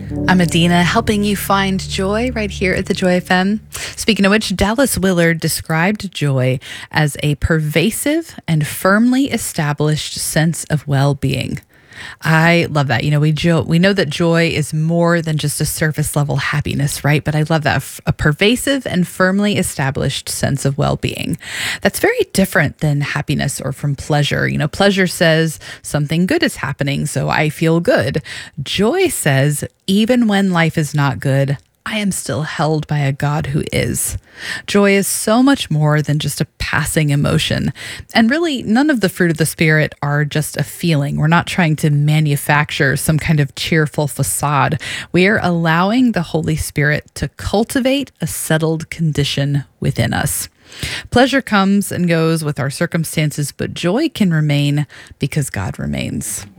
I'm Adina, helping you find joy right here at the Joy FM. Speaking of which, Dallas Willard described joy as a pervasive and firmly established sense of well-being. I love that. We know that joy is more than just a surface level happiness, right? But I love that, a pervasive and firmly established sense of well-being. That's very different than happiness or from pleasure. Pleasure says something good is happening, so I feel good. Joy says, even when life is not good, I am still held by a God who is. Joy is so much more than just a passing emotion. And really, none of the fruit of the Spirit are just a feeling. We're not trying to manufacture some kind of cheerful facade. We are allowing the Holy Spirit to cultivate a settled condition within us. Pleasure comes and goes with our circumstances, but joy can remain because God remains.